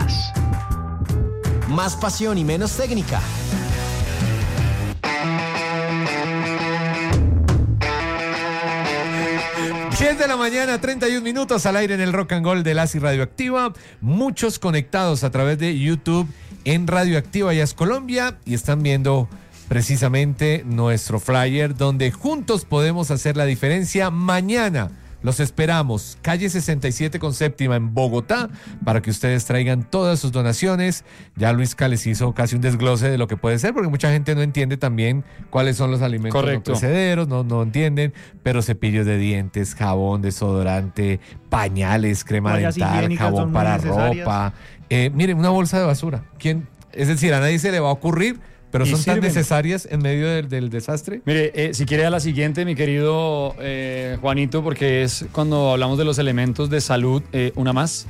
más. Más pasión y menos técnica. De la mañana, 31 minutos al aire en el Rock and Roll de Lazi Radioactiva. Muchos conectados a través de YouTube en Radioactiva Jazz Colombia y están viendo precisamente nuestro flyer donde juntos podemos hacer la diferencia. Mañana los esperamos, calle 67 con séptima en Bogotá, para que ustedes traigan todas sus donaciones. Ya Luisca les hizo casi un desglose de lo que puede ser, porque mucha gente no entiende también cuáles son los alimentos no perecederos, no entienden, pero cepillos de dientes, jabón, desodorante, pañales, crema dental, jabón para ropa. Miren, una bolsa de basura. Es decir, a nadie se le va a ocurrir, pero son tan necesarias en medio del desastre. Mire, si quiere a la siguiente, mi querido Juanito, porque es cuando hablamos de los elementos de salud, una más.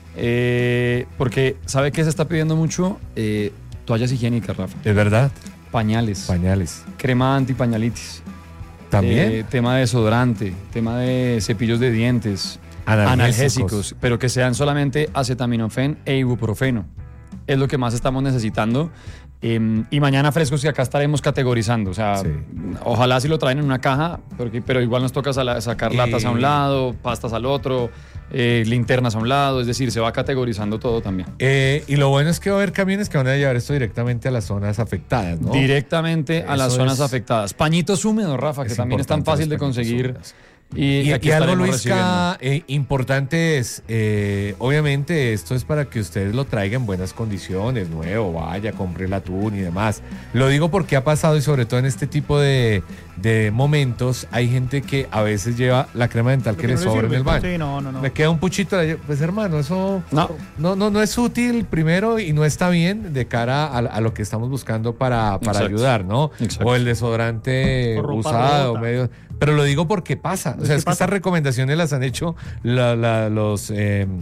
Porque, ¿sabe qué se está pidiendo mucho? Toallas higiénicas, Rafa. ¿Es verdad? Pañales. Crema antipañalitis. ¿También? Tema de desodorante, tema de cepillos de dientes. Analgésicos. Pero que sean solamente acetaminofén e ibuprofeno. Es lo que más estamos necesitando. Y mañana frescos, que acá estaremos categorizando. O sea, ojalá si lo traen en una caja, pero igual nos toca sacar latas a un lado, pastas al otro, linternas a un lado. Es decir, se va categorizando todo también. Y lo bueno es que va a haber camiones que van a llevar esto directamente a las zonas afectadas, ¿no? Directamente a las zonas afectadas. Pañitos húmedos, Rafa, que también es tan fácil de conseguir. Y algo, Luisca, importante es, obviamente esto es para que ustedes lo traigan en buenas condiciones, nuevo, vaya, compre el atún y demás. Lo digo porque ha pasado, y sobre todo en este tipo de momentos, hay gente que a veces lleva la crema dental que le sobra en el baño. Sí, no. Me queda un puchito, pues hermano, eso no es útil primero y no está bien de cara a lo que estamos buscando para ayudar, ¿no? Exacto. O el desodorante usado, medio... Pero lo digo porque pasa. O sea, es que estas recomendaciones las han hecho las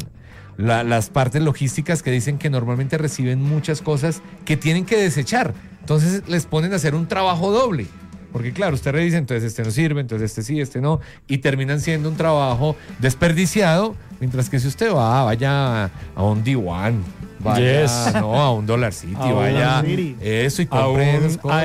partes logísticas, que dicen que normalmente reciben muchas cosas que tienen que desechar. Entonces les ponen a hacer un trabajo doble. Porque claro, usted revisa, entonces este no sirve, entonces este sí, este no. Y terminan siendo un trabajo desperdiciado. Mientras que si usted vaya a un D1, vaya a un Dollar City, vaya eso, y compre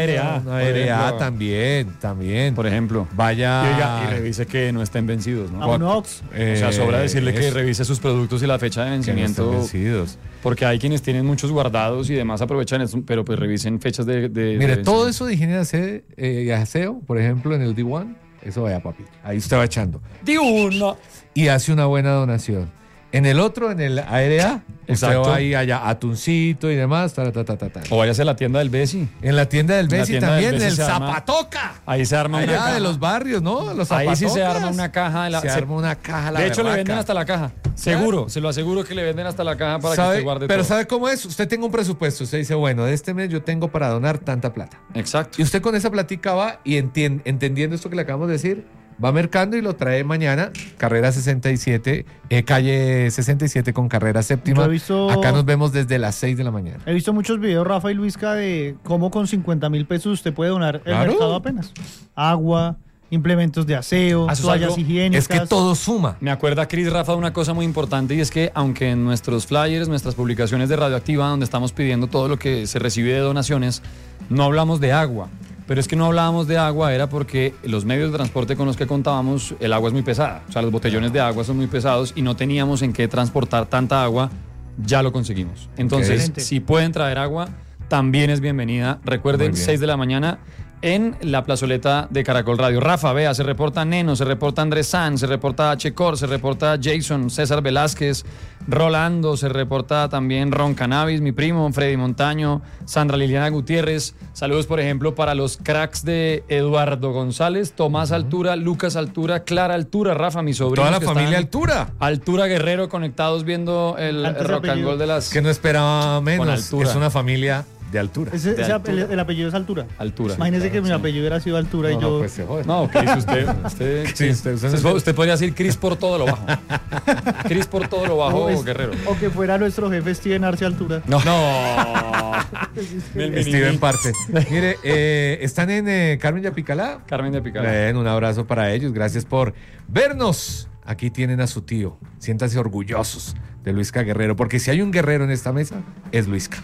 ARA también. Por ejemplo. Vaya y revise que no estén vencidos, ¿no? A un Ox. O sea, sobra decirle que revise sus productos y la fecha de vencimiento. Que no estén vencidos. Porque hay quienes tienen muchos guardados y demás aprovechan eso, pero pues revisen fechas de Mire, todo eso de higiene y aseo, por ejemplo, en el D1, eso vaya, papi. Ahí usted va echando. D1. Y hace una buena donación. En el otro, en el ARA, usted va ahí allá, atuncito y demás. O váyase a la tienda del Besi. En la tienda del Besi también, en el Zapatoca. Ahí se arma allá una caja. de los barrios, ¿no? Los ahí sí se arma una caja. Se arma una caja. De hecho, le venden hasta la caja. Seguro, se lo aseguro que le venden hasta la caja para que usted guarde pero todo. ¿sabe cómo es? Usted tenga un presupuesto. Usted dice, bueno, de este mes yo tengo para donar tanta plata. Exacto. Y usted con esa platica va y entendiendo esto que le acabamos de decir, va mercando y lo trae mañana, carrera 67, calle 67 con carrera séptima. Acá nos vemos desde las 6 de la mañana. He visto muchos videos, Rafa y Luisca, de cómo con 50,000 pesos usted puede donar el mercado apenas. Agua, implementos de aseo, toallas higiénicas. Es que todo suma. Me acuerda, Cris, Rafa, de una cosa muy importante, y es que aunque en nuestros flyers, nuestras publicaciones de Radioactiva, donde estamos pidiendo todo lo que se recibe de donaciones, no hablamos de agua. Pero es que no hablábamos de agua, era porque los medios de transporte con los que contábamos, el agua es muy pesada. O sea, los botellones de agua son muy pesados y no teníamos en qué transportar tanta agua. Ya lo conseguimos. Entonces, si pueden traer agua, también es bienvenida. Recuerden, 6 de la mañana en la plazoleta de Caracol Radio. Rafa, vea, se reporta Neno, se reporta Andrés Sanz, se reporta H. Cor, se reporta Jason, César Velázquez, Rolando, se reporta también Ron Cannabis, mi primo, Freddy Montaño, Sandra Liliana Gutiérrez. Saludos, por ejemplo, para los cracks de Eduardo González, Tomás Altura, Lucas Altura, Clara Altura, Rafa, mi sobrino. Toda la familia Altura. Altura Guerrero conectados viendo el rock and roll de las... Que no esperaba menos, es una familia de altura. El apellido es Altura. Altura. Imagínese que mi apellido hubiera sido Altura y yo... Pues se jode. No, ¿qué dice usted? Usted podría decir Cris por todo lo bajo. Cris por todo lo bajo, Guerrero. O que fuera nuestro jefe Steven Arce Altura. No. Steven Parte. Mire, están en Carmen de Apicalá. Carmen de Apicalá. Un abrazo para ellos. Gracias por vernos. Aquí tienen a su tío. Siéntanse orgullosos de Luisca Guerrero, porque si hay un guerrero en esta mesa, es Luisca.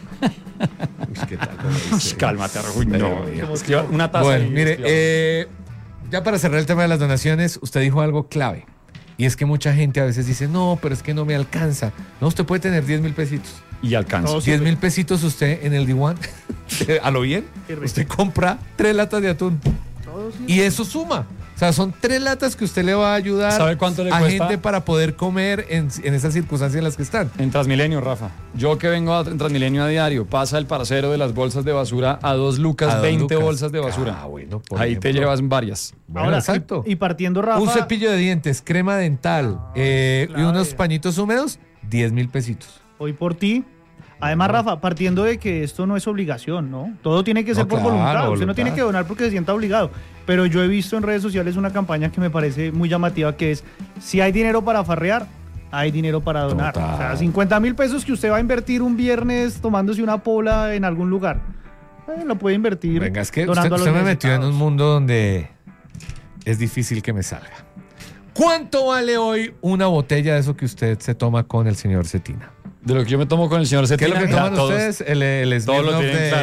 Uy, ¿qué tal? Cálmate, Arroyo. No, es que una taza. Bueno, mire, ya para cerrar el tema de las donaciones, usted dijo algo clave. Y es que mucha gente a veces dice, no, pero es que no me alcanza. No, usted puede tener 10,000 pesitos. Y alcanza. 10,000 pesitos usted en el D1, a lo bien, usted compra 3 latas de atún. Y eso suma. O sea, son 3 latas que usted le va a ayudar. ¿Sabe cuánto le a cuesta? gente para poder comer en esas circunstancias en las que están. En Transmilenio, Rafa. Yo que vengo en Transmilenio a diario, pasa el parcero de las bolsas de basura a 2 lucas, A 20 2 bolsas de basura. Bueno, Ahí te llevas varias. Bueno, Ahora, exacto. y partiendo, Rafa... Un cepillo de dientes, crema dental y clave. unos pañitos húmedos, 10,000 pesitos. Hoy por ti. Además, Rafa, partiendo de que esto no es obligación, ¿no? Todo tiene que ser por claro, voluntad. Usted voluntad. no tiene que donar porque se sienta obligado. Pero yo he visto en redes sociales una campaña que me parece muy llamativa, que es, si hay dinero para farrear, hay dinero para donar. Total. O sea, 50,000 pesos que usted va a invertir un viernes tomándose una pola en algún lugar, lo puede invertir. Venga, es que donando usted a los me metió en un necesitados. mundo donde es difícil que me salga. ¿Cuánto vale hoy una botella de eso que usted se toma con el señor Cetina? De lo que yo me tomo con el señor ¿Qué es Cetina. lo que ya toman todos- ustedes? El todos lo Smirnoff tienen de, claro.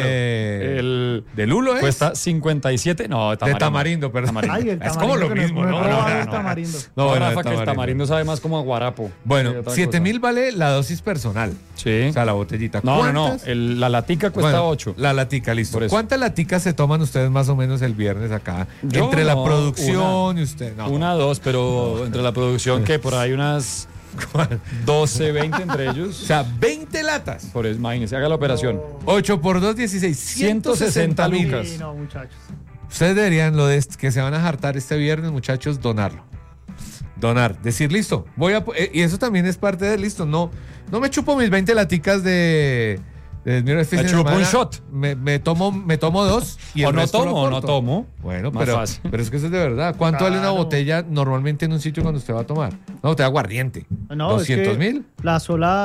El de Lulo, ¿es? cuesta 57. No, de tamarindo, perdón. Ay, el Es como lo tamarindo que mismo, no he ¿no? probado No, el no. tamarindo. No, No, bueno, Rafa, que el tamarindo sabe más como a guarapo. Bueno, que otra 7,000 vale la dosis personal. Sí. O sea, la botellita. No, ¿Cuántas? la latica cuesta Bueno, 8. La latica, listo. Por eso. ¿Cuántas laticas se toman ustedes más o menos el viernes acá? Yo Entre la no, producción y usted. No. 1, 2, pero entre la producción, que por ahí unas 12, 20 entre O ellos. sea, 20 latas. Por eso, imagínense, haga la operación. 8 por 2, 16. 160 lucas. lucas. Sí, no, muchachos. Ustedes deberían, lo de que se van a jartar este viernes, muchachos, donarlo. Donar. Decir, listo, y eso también es parte de listo. No me chupo mis 20 laticas de mira, este Me fin de chupo un semana, shot. Me tomo 2 y O el no resto lo tomo, o no aporto. tomo. Bueno, Más fácil. pero es que eso es de verdad. ¿Cuánto vale una Claro. botella normalmente en un sitio cuando usted va a tomar? Una botella aguardiente. No, es que 200,000. La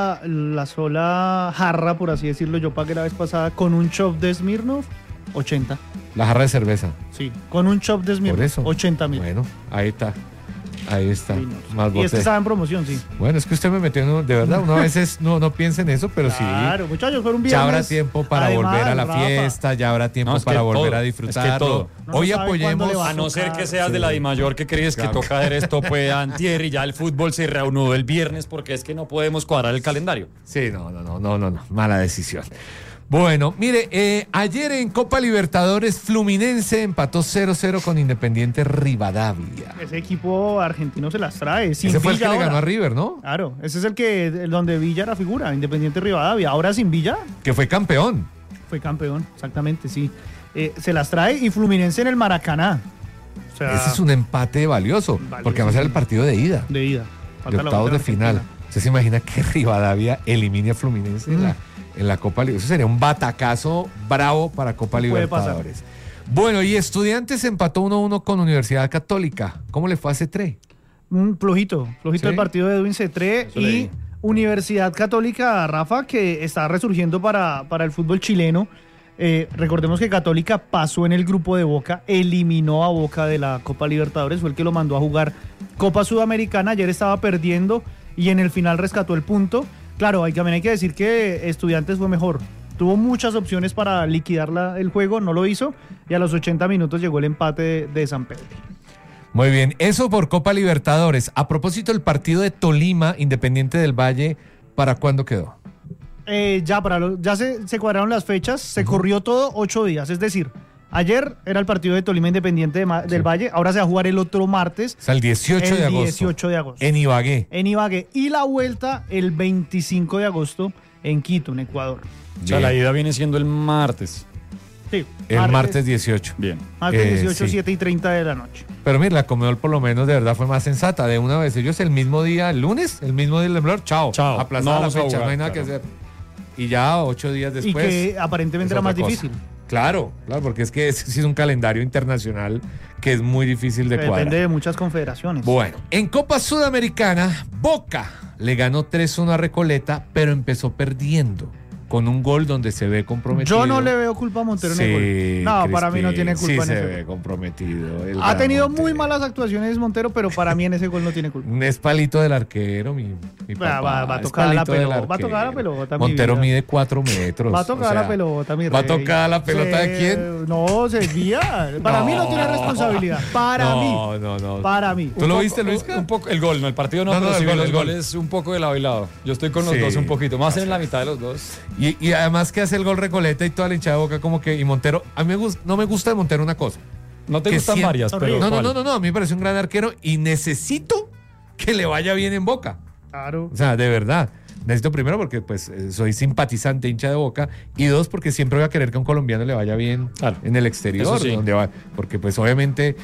sola jarra, por así decirlo, yo pagué la vez pasada con un chop de Smirnoff, 80. La jarra de cerveza. Sí, con un chop de Smirnoff, Por eso. 80,000. Bueno, ahí está. Ahí está. Sí, no. Más Y este botella. estaba en promoción, sí. Bueno, es que usted me metió en de verdad. Uno a veces no piensa en eso, pero Claro, muchachos, fue un sí. viernes. Ya habrá tiempo para Además, volver a la Rafa, fiesta, ya habrá tiempo No, es que para volver todo, a es que disfrutarlo. todo. No Hoy sabe cuándo apoyemos. le va A no ser que tocar. seas de la Dimayor que crees que Claro. toca hacer esto pues antier y ya el fútbol se reanudó el viernes porque es que no podemos cuadrar el calendario. Sí, no. Mala decisión. Bueno, mire, ayer en Copa Libertadores, Fluminense empató 0-0 con Independiente Rivadavia. Ese equipo argentino se las trae. Sin Ese fue el que Villa le ganó ahora. a River, ¿no? Claro, ese es el donde Villa era figura, Independiente Rivadavia. Ahora sin Villa, Que fue campeón. fue campeón, exactamente, sí. Se las trae y Fluminense en el Maracaná. O sea, Ese es un empate valioso, porque además era el partido de ida, de ida. de Falta la octavos otra de final. Argentina. ¿Usted se imagina que Rivadavia elimine a Fluminense en la Copa Libertadores? Eso sería un batacazo bravo para Copa Puede pasar. Libertadores. Bueno, y Estudiantes empató 1-1 con Universidad Católica. ¿Cómo le fue a C3? Flojito Sí. el partido de Edwin Cetré Eso y leí. Universidad Católica, Rafa, que está resurgiendo para el fútbol chileno. Recordemos que Católica pasó en el grupo de Boca, eliminó a Boca de la Copa Libertadores, fue el que lo mandó a jugar Copa Sudamericana. Ayer estaba perdiendo y en el final rescató el punto. Claro, también hay que decir que Estudiantes fue mejor. Tuvo muchas opciones para liquidar el juego, no lo hizo, y a los 80 minutos llegó el empate de San Pedro. Muy bien, eso por Copa Libertadores. A propósito, el partido de Tolima, Independiente del Valle, ¿para cuándo quedó? Ya se cuadraron las fechas, se corrió todo 8 días, es decir, ayer era el partido de Tolima Independiente del Valle, ahora se va a jugar el otro martes, O sea, el 18 de el agosto. 18 de agosto, En Ibagué. en Ibagué, y la vuelta el 25 de agosto en Quito, en Ecuador. O sea, Bien. la ida viene siendo el martes. Sí, El martes 18. Bien. martes 18, sí. 7:30 de la noche. Pero mira, la Comedor por lo menos de verdad fue más sensata. De una vez, ellos el mismo día, el lunes, el mismo día del temblor, chao. Chao. Aplazada No la vamos a fecha, jugar, no hay nada claro. que hacer. Y ya 8 días después. Y que aparentemente es era más otra cosa. difícil. Claro, porque es que es un calendario internacional que es muy difícil de cuadrar. Depende de muchas confederaciones. Bueno, en Copa Sudamericana, Boca le ganó 3-1 a Recoleta, pero empezó perdiendo. con un gol donde se ve comprometido. Yo no le veo culpa a Montero en el gol. No, para mí no tiene culpa en se ese ve gol. comprometido. Ha tenido Montero. muy malas actuaciones Montero, pero para mí en ese gol no tiene culpa. Es palito del arquero, mi papá. Va a es tocar la palito del pelota. Va a arquero. tocar la pelota. mi Montero vida. mide 4 metros. Va a tocar o sea, la pelota, mi rey. ¿Va a tocar la pelota de quién? No, se desvía. Para mí no tiene responsabilidad. Para mí. No. Para mí. ¿Tú lo viste, Luis? Un poco, el gol, no, el partido no, No, pero no, sí, el gol, los el gol. goles un poco de lado y lado. Yo estoy con los Sí. dos un poquito, más en la mitad de los dos. Y además que hace el gol Recoleta y toda la hinchada de Boca como que... Y Montero... A mí no me gusta de Montero una cosa. No te Que gustan siempre- varias, pero No, ¿cuál? a mí me parece un gran arquero y necesito que le vaya bien en Boca. Claro. O sea, de verdad. Necesito primero porque pues soy simpatizante, hincha de Boca, y dos porque siempre voy a querer que a un colombiano le vaya bien Claro. en el exterior, Eso sí. donde va, porque pues obviamente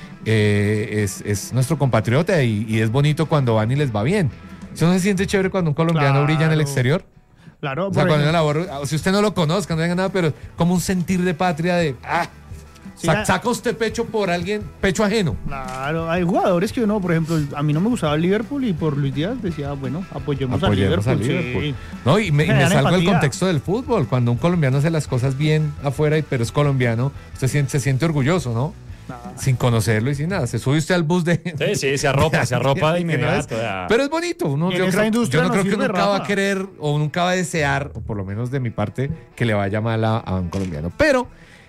es nuestro compatriota y es bonito cuando van y les va bien. ¿Eso no se siente chévere cuando un colombiano Claro. brilla en el exterior? Claro, O sea, por cuando hay una ejemplo, labor, si usted no lo conozca, no diga nada, pero como un sentir de patria de Sí, la- saca usted pecho por alguien, pecho ajeno. claro, hay jugadores que uno, por ejemplo, a mí no me gustaba el Liverpool y por Luis Díaz decía, bueno, apoyemos Apoyemos a al Liverpool. Liverpool. Sí. No, y me Generan salgo del empatía. contexto del fútbol. Cuando un colombiano hace las cosas bien afuera, pero es colombiano, usted se siente orgulloso, ¿no? Sin conocerlo y sin nada. Se sube usted al bus de... Sí, se arropa de que no es- inmediato. ya. Pero es bonito. Y en esta industria yo no nos creo que sirve, nunca va a Rafa. querer o nunca va a desear, o por lo menos de mi parte, que le vaya mal a un colombiano. Pero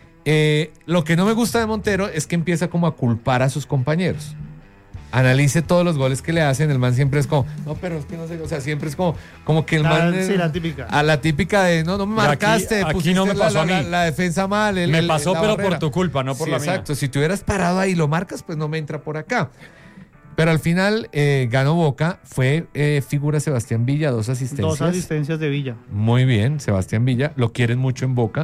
lo que no me gusta de Montero es que empieza como a culpar a sus compañeros. Analice todos los goles que le hacen, el man siempre es como, no, pero es que no sé, o sea, siempre es como que el man... Sí, la típica. A la típica de, no me Y aquí- marcaste, aquí pusiste no me pasó a mí. la defensa mal. Me pasó, la pero barrera. por tu culpa, no por Sí, la mía. exacto, si te hubieras parado ahí y lo marcas, pues no me entra por acá. Pero al final ganó Boca, fue figura Sebastián Villa, 2 asistencias. 2 asistencias de Villa. Muy bien, Sebastián Villa, lo quieren mucho en Boca.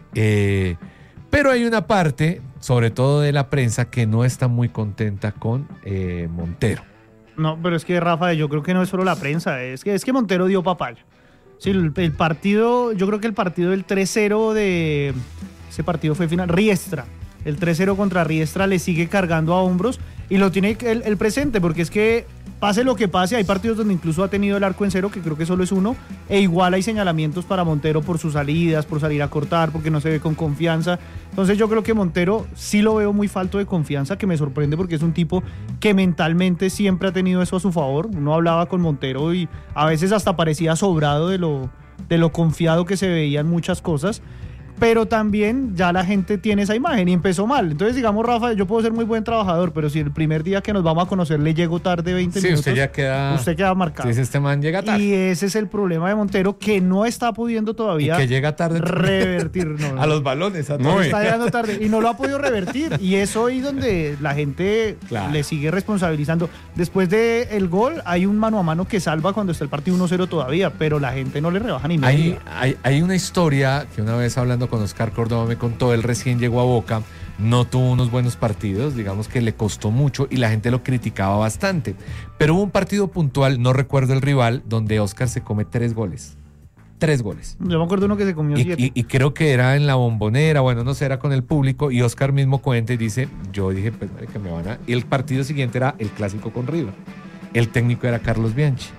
Pero hay una parte, sobre todo de la prensa, que no está muy contenta con Montero. No, pero es que Rafa, yo creo que no es solo la prensa, es que Montero dio papaya. Sí, el partido, yo creo que el partido del 3-0 de ese partido fue final, Riestra. El 3-0 contra Riestra le sigue cargando a hombros y lo tiene el presente, porque es que pase lo que pase, hay partidos donde incluso ha tenido el arco en cero, que creo que solo es uno, e igual hay señalamientos para Montero por sus salidas, por salir a cortar, porque no se ve con confianza. Entonces yo creo que Montero sí lo veo muy falto de confianza, que me sorprende porque es un tipo que mentalmente siempre ha tenido eso a su favor. Uno hablaba con Montero y a veces hasta parecía sobrado de lo confiado que se veían muchas cosas. Pero también ya la gente tiene esa imagen y empezó mal. Entonces, digamos, Rafa, yo puedo ser muy buen trabajador, pero si el primer día que nos vamos a conocer le llego tarde 20 Sí, minutos, usted queda marcado. Sí, este man llega tarde. Y ese es el problema de Montero, que no está pudiendo Y todavía que llega tarde revertir. No, a los balones. A no, todo. está llegando tarde y no lo ha podido revertir. Y es hoy donde la gente Claro. le sigue responsabilizando. Después del gol, hay un mano a mano que salva cuando está el partido 1-0 todavía, pero la gente no le rebaja ni media. Hay una historia que una vez hablando con Oscar Córdoba me contó, él recién llegó a Boca, no tuvo unos buenos partidos, digamos que le costó mucho y la gente lo criticaba bastante. Pero hubo un partido puntual, no recuerdo el rival, donde Oscar se come 3 goles. 3 goles. Yo me acuerdo uno que se comió 7. Y creo que era en la Bombonera, bueno, no sé, era con el público, y Oscar mismo cuenta y dice, yo dije, pues marica, me van a... Y el partido siguiente era el clásico con River. El técnico era Carlos Bianchi.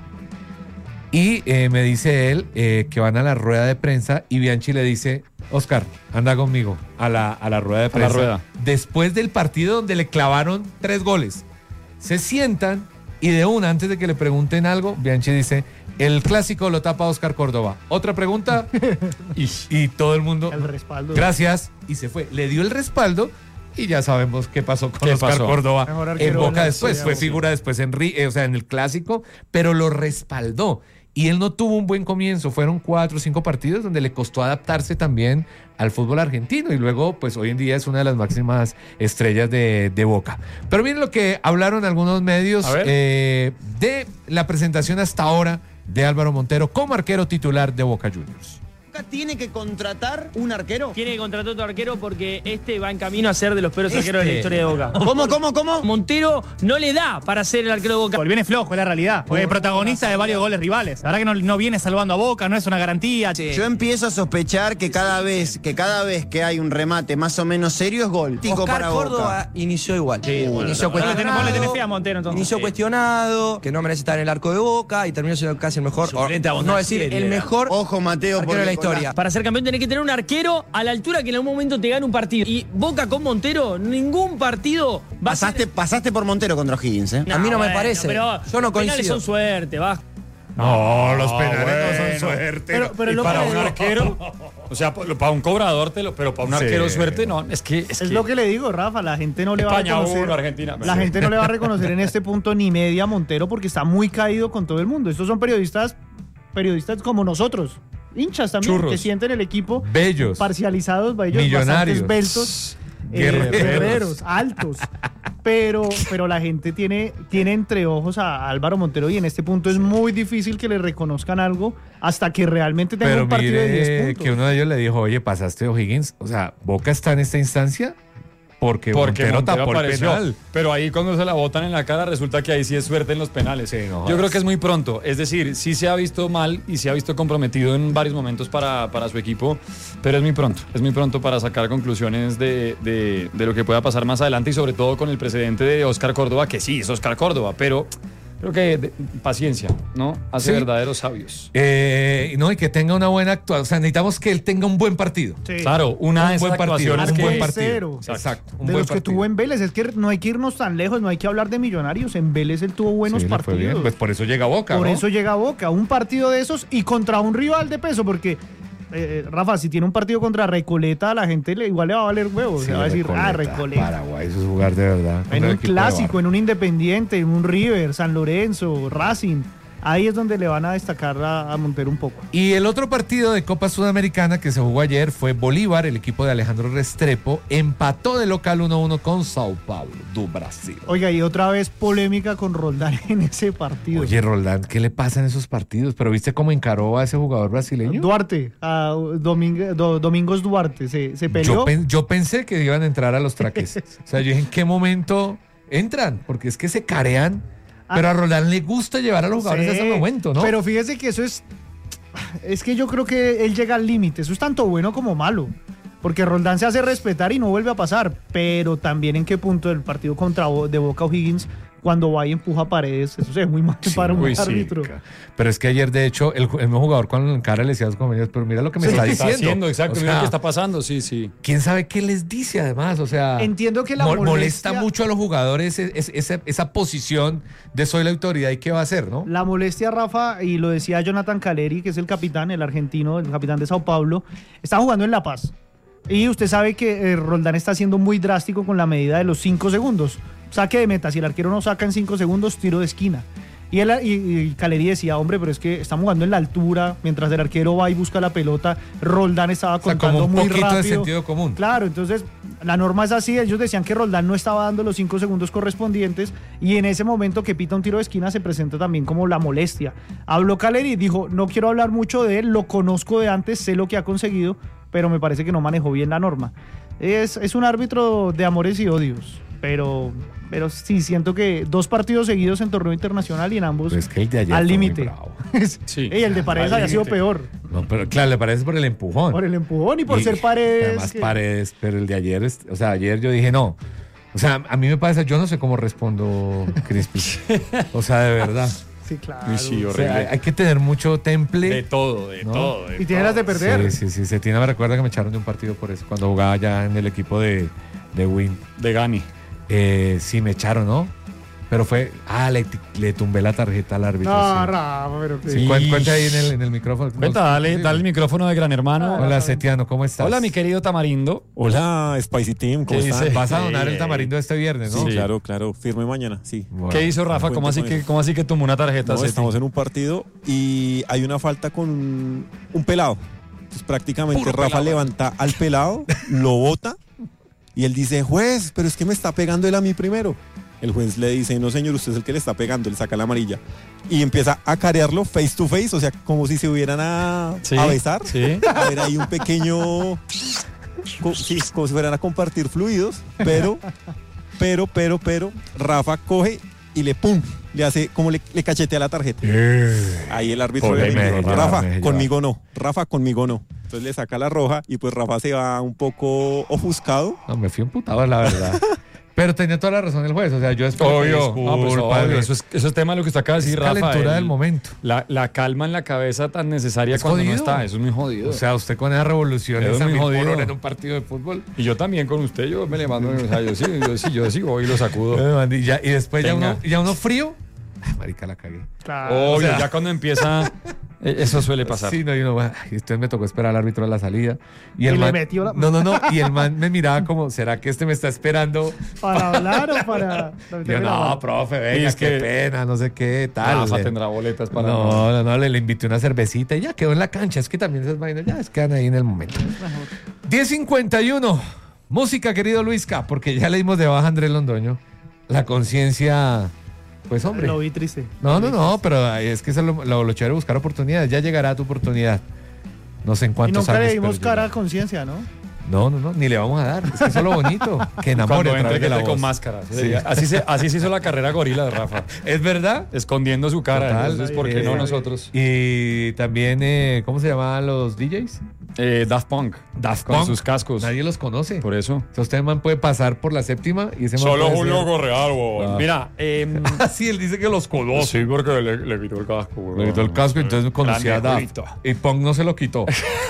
Y me dice él que van a la rueda de prensa y Bianchi le dice, Oscar, anda conmigo a la rueda de prensa. rueda. Después del partido donde le clavaron 3 goles. Se sientan y de una, antes de que le pregunten algo, Bianchi dice, el clásico lo tapa Oscar Córdoba. ¿Otra pregunta? y todo el mundo, El respaldo. gracias, y se fue. Le dio el respaldo y ya sabemos qué pasó con ¿Qué Oscar pasó? Córdoba Mejor en arquero de Boca la después. historia Fue de Boca. figura después en el clásico, pero lo respaldó. Y él no tuvo un buen comienzo. Fueron 4 o 5 partidos donde le costó adaptarse también al fútbol argentino. Y luego, pues hoy en día es una de las máximas estrellas de Boca. Pero miren lo que hablaron algunos medios A ver. de la presentación hasta ahora de Álvaro Montero como arquero titular de Boca Juniors. ¿Boca tiene que contratar un arquero? Tiene que contratar otro arquero porque este va en camino a ser de los peores arqueros de la historia de Boca. ¿Cómo? Montero no le da para ser el arquero de Boca. Viene flojo, es la realidad. Porque es protagonista de varios goles rivales. La verdad que no viene salvando a Boca, no es una garantía. Yo empiezo a sospechar que cada vez que hay un remate más o menos serio es gol. Tico Oscar para Córdoba Boca. inició igual. Inició Vos le cuestionado. tenés fe a Montero, entonces. Inició cuestionado, que no merece estar en el arco de Boca y terminó siendo casi el mejor. Suplente a no decir Bondacieri el era. mejor Ojo, Mateo, arquero de la porque con historia. Para ser campeón tenés que tener un arquero a la altura que en algún momento te gane un partido. Y Boca con Montero, ningún partido va a ser... Pasaste por Montero contra O'Higgins, ¿eh? A mí no me bueno, parece. Pero Yo no los penales coincido. son suerte, va. No, los penales no son suerte. Pero Y lo para que un digo- arquero, o sea, para un cobrador, pero para un Sí. arquero suerte, no. Es lo que le digo, Rafa, la gente no le va a España reconocer. 1, Argentina. La gente no le va a reconocer en este punto ni media a Montero porque está muy caído con todo el mundo. Estos son periodistas como nosotros, hinchas también, Churros. que sienten el equipo Bellos. parcializados, ellos Millonarios. bastante esbeltos, Guerreros. guerreros, altos. Pero la gente tiene entre ojos a Álvaro Montero y en este punto es muy difícil que le reconozcan algo hasta que realmente tenga Pero un partido de 10 mire puntos. que uno de ellos le dijo, oye, pasaste O'Higgins. O sea, Boca está en esta instancia porque Montero tapó el apareció. penal. Pero ahí cuando se la botan en la cara resulta que ahí sí es suerte en los penales. Sí, no Yo jodas. creo que es muy pronto. Es decir, sí se ha visto mal y se ha visto comprometido en varios momentos para su equipo, pero es muy pronto. Es muy pronto para sacar conclusiones de lo que pueda pasar más adelante y sobre todo con el precedente de Oscar Córdoba, que sí es Oscar Córdoba, pero creo que paciencia, ¿no? Hace Sí. verdaderos sabios. No, y que tenga una buena actuación. O sea, necesitamos que él tenga un buen partido. Sí. Claro, una de Un esas buen partido. actuaciones Un que... buen es partido. cero. Exacto. Un De buen los que partido. tuvo en Vélez, es que no hay que irnos tan lejos, no hay que hablar de Millonarios. En Vélez él tuvo buenos Sí, le fue bien. partidos. Pues por eso llega a Boca, Por ¿no? eso llega a Boca, un partido de esos y contra un rival de peso, porque Rafa, si tiene un partido contra Recoleta, a la gente igual le va a valer huevos. Sí, se va a decir, Recoleta, Recoleta. Paraguay, eso es jugar de verdad. En contra el un equipo de clásico, barrio. en un Independiente, en un River, San Lorenzo, Racing. Ahí es donde le van a destacar a Montero un poco. Y el otro partido de Copa Sudamericana que se jugó ayer fue Bolívar, el equipo de Alejandro Restrepo, empató de local 1-1 con Sao Paulo, do Brasil. Oiga, y otra vez polémica con Roldán en ese partido. Oye, Roldán, ¿qué le pasa en esos partidos? ¿Pero viste cómo encaró a ese jugador brasileño? Duarte, a Domingos Duarte, se peleó. Yo pensé que iban a entrar a los traques. O sea, yo dije, ¿en qué momento entran? Porque es que se carean, pero a Roldán le gusta llevar a los jugadores Sí, a ese momento, ¿no? Pero fíjese que eso es que yo creo que él llega al límite. Eso es tanto bueno como malo. Porque Roldán se hace respetar y no vuelve a pasar. Pero también en qué punto del partido de Boca O'Higgins, cuando va y empuja paredes, eso se ve muy mal para un Uy, sí, árbitro. pero es que ayer, de hecho, el mismo jugador cuando encara le decía a los compañeros, pero mira lo que me está diciendo. Exacto, O mira sea, lo que está pasando, sí. ¿Quién sabe qué les dice además? O sea, Entiendo que la molesta molestia- mucho a los jugadores esa posición de soy la autoridad y qué va a hacer, ¿no? La molestia, Rafa, y lo decía Jonathan Caleri, que es el capitán, el argentino, el capitán de Sao Paulo, está jugando en La Paz. Y usted sabe que Roldán está siendo muy drástico con la medida de los 5 segundos. Saque de meta, si el arquero no saca en 5 segundos, tiro de esquina. Y Caleri decía, hombre, pero es que estamos jugando en la altura, mientras el arquero va y busca la pelota, Roldán estaba O sea, contando como un muy poquito rápido. de sentido común. Claro, entonces la norma es así, ellos decían que Roldán no estaba dando los 5 segundos correspondientes y en ese momento que pita un tiro de esquina se presenta también como la molestia. Habló Caleri y dijo, no quiero hablar mucho de él, lo conozco de antes, sé lo que ha conseguido, pero me parece que no manejó bien la norma. Es un árbitro de amores y odios, pero sí, siento que 2 partidos seguidos en torneo internacional y en ambos Pues es que el de ayer al fue muy límite. bravo. Sí. Ey, el de Paredes Al había sido límite. peor, No, pero claro, le parece por el empujón. por el empujón y por Y ser Paredes. Además, que- Paredes, pero el de ayer, o sea, ayer yo dije no. O sea, a mí me pasa, yo no sé cómo respondo, Crispy. O sea, de verdad. Sí, claro. Uy, sí, O horrible. sea, hay que tener mucho temple. De todo, de ¿no? todo. Y tiene las de perder. Sí, se tiene, me recuerda que me echaron de un partido por eso, cuando jugaba ya en el equipo de Win. De Gani. Sí, me echaron, ¿no? Pero fue, le tumbé la tarjeta al árbitro. No, sí. Rafa, pero que... Sí, cuenta ahí en el micrófono. Cuenta, dale el micrófono de Gran Hermano. Hola, Setiano, ¿cómo estás? Hola, mi querido Tamarindo. Hola, Spicy Team, ¿cómo ¿Qué están? dice? Vas a donar el tamarindo este viernes, ¿no? Sí, claro, firme mañana, sí. Bueno. ¿Qué hizo Rafa? cuente ¿Cómo así que tomó una tarjeta? No, Seti? estamos en un partido y hay una falta con un pelado. Entonces prácticamente Puro Rafa pelado. levanta al pelado, lo bota y él dice, juez, pero es que me está pegando él a mí primero. El juez le dice, no señor, usted es el que le está pegando, él saca la amarilla. Y empieza a carearlo face to face, o sea, como si se hubieran a besar. Sí. A ver, ahí un pequeño... Sí, como si fueran a compartir fluidos, pero, Rafa coge y le pum, le hace como le cachetea la tarjeta. Ahí el árbitro Joder, le me dice, dejé llevar, Rafa, me dejé conmigo no, Rafa, conmigo no. Entonces le saca la roja y pues Rafa se va un poco ofuscado. No, me fui emputado, la verdad. Pero tenía toda la razón el juez, o sea, yo espero Obvio. que No, pues disculpa, obvio. Eso es tema de lo que usted acaba de decir, es Rafa. calentura del momento. La calma en la cabeza tan necesaria Es cuando jodido. no está. Eso es muy jodido. O sea, usted con esa revolución Eso es esa muy mil por jodido. hora en un partido de fútbol. y yo también con usted, yo me le mando. O sea, yo sí voy y lo sacudo. Y después Venga. ya uno frío. Ay, marica, la cagué. Claro. Obvio, o sea- ya cuando empieza, eso suele pasar. Sí, no, y uno, ay, entonces me tocó esperar al árbitro a la salida. Y el le man, metió la- No. Y el man me miraba como, ¿será que este me está esperando? ¿Para hablar o para...? Yo, no, profe, venga, es qué que- pena, no sé qué, tal. Rafa tendrá boletas para... No, le invité una cervecita y ya quedó en la cancha. Es que también esas vainas ya quedan ahí en el momento. 10:51. Música, querido Luisca, porque ya le dimos de baja a Andrés Londoño. La conciencia, pues hombre. Lo vi triste. No, pero es que eso es lo chévere, buscar oportunidades. Ya llegará tu oportunidad. No sé en Y cuántos nunca años. le dimos pero cara a llega. conciencia, ¿no? No, ni le vamos a dar. Es que eso es lo bonito. Que enamore Cuando a través entre de la que voz. con máscara. Sí. Así se hizo la carrera gorila de Rafa. ¿Es verdad? Escondiendo su cara. Total. Entonces, ¿por qué no Eh, nosotros? Y también, ¿cómo se llamaban los DJs? Daft Punk. Daft Con Punk. sus cascos. Nadie los conoce. Por eso. O sea, usted man puede pasar por la séptima y ese man puede ser- Correal, Ah. Mira, Ah, sí, él dice que los conoce. sí, porque le quitó el casco. Le quitó el casco y entonces conocía a Daft. Grande, Y Punk no se lo quitó.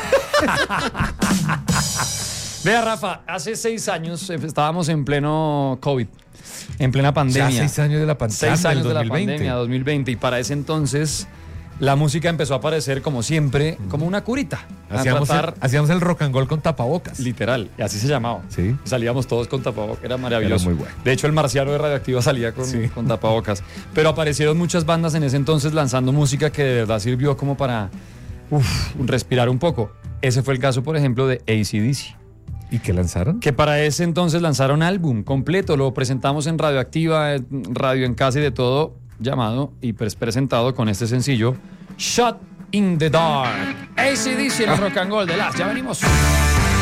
Vea, Rafa, hace 6 años estábamos en pleno COVID, en plena Ya pandemia. 6 años de la pandemia. 6 años de la 2020. pandemia, 2020. Y para ese entonces, la música empezó a aparecer, como siempre, como una curita. A tratar, Hacíamos el rock and roll con tapabocas. literal, y así se llamaba. Sí. Salíamos todos con tapabocas, era maravilloso. Era muy bueno. De hecho, el marciano de Radioactiva salía con tapabocas. Pero aparecieron muchas bandas en ese entonces lanzando música que de verdad sirvió como para respirar un poco. Ese fue el caso, por ejemplo, de AC/DC. ¿Y qué lanzaron? Que para ese entonces lanzaron álbum completo, lo presentamos en Radioactiva, Radio en Casa y de todo, llamado y presentado con este sencillo, Shot in the Dark. AC/DC en el Rock and Roll de las. Ya venimos.